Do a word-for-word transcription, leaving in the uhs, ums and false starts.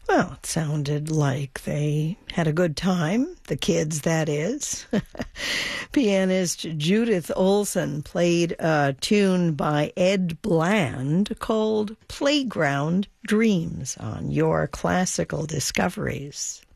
Well, it sounded like they had a good time, the kids, that is. Pianist Judith Olson played a tune by Ed Bland called Playground Dreams on Your Classical Discoveries.